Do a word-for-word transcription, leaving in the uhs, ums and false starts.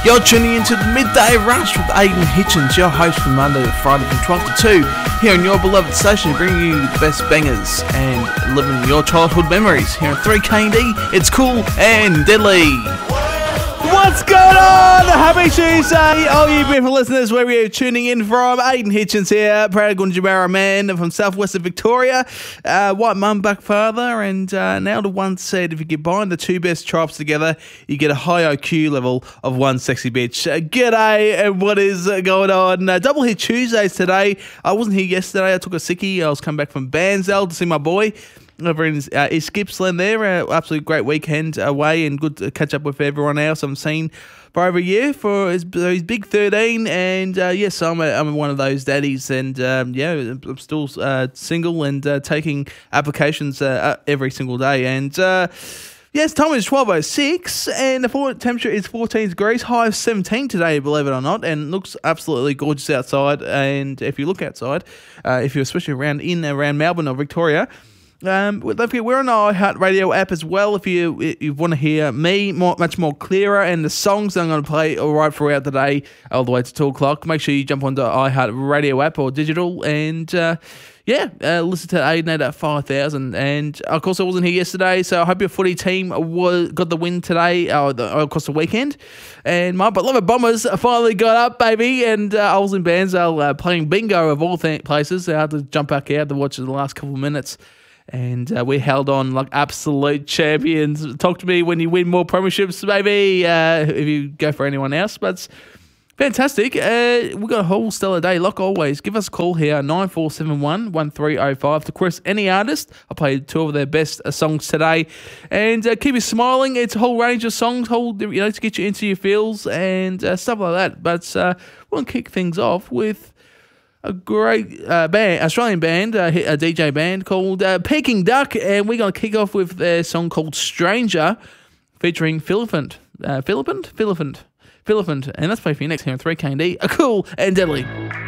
You're tuning into the Midday Rush with Aidan Hitchens, your host from Monday to Friday from twelve to two, here on your beloved station, bringing you the best bangers and living your childhood memories. Here on three K D, it's cool and deadly. What's going on? Happy Tuesday, all you beautiful listeners, wherever you're tuning in from. Aidan Hitchens here, proud Gunjamara man from southwest of Victoria, uh, white mum, black father, and uh, now the one said if you combine the two best tribes together, you get a high I Q level of one sexy bitch. Uh, g'day, and what is uh, going on? Uh, double hit Tuesdays today. I wasn't here yesterday. I took a sickie. I was coming back from Bansdale to see my boy over in uh, East Gippsland there. Uh, absolutely great weekend away and good to catch up with everyone else I've seen for over a year for his, his big thirteen. And uh, yes, I'm, a, I'm one of those daddies, and um, yeah, I'm still uh, single and uh, taking applications uh, every single day. And uh, yes, time is twelve oh six and the floor temperature is fourteen degrees, high of seventeen today, believe it or not, and looks absolutely gorgeous outside. And if you look outside, uh, if you're especially around in around Melbourne or Victoria, Um, don't forget, we're on the iHeartRadio app as well. If you if you want to hear me more, much more clearer, and the songs I'm going to play all right throughout the day, all the way to two o'clock, make sure you jump onto the iHeartRadio app or digital, and uh, yeah, uh, listen to Aidan at five thousand. And of course, I wasn't here yesterday, so I hope your footy team was, got the win today, or the, or across the weekend. And my beloved Bombers finally got up, baby, and uh, I was in Bansdale uh, playing bingo of all th- places. I had to jump back out to watch the last couple of minutes. And uh, we held on like absolute champions. Talk to me when you win more premierships, maybe, uh, if you go for anyone else. But it's fantastic. Uh, we've got a whole stellar day. Like always, give us a call here, nine four seven one, one three oh five. To request any artist. I played two of their best uh, songs today. And uh, keep you smiling. It's a whole range of songs, whole you know, to get you into your feels and uh, stuff like that. But uh, we'll kick things off with a great uh, band, Australian band, uh, a D J band called uh, Peking Duck, and we're going to kick off with their song called Stranger, featuring Philippant. Uh, Philippant? Philippant. Philippant. And that's played for you next here on three K D. A cool and deadly.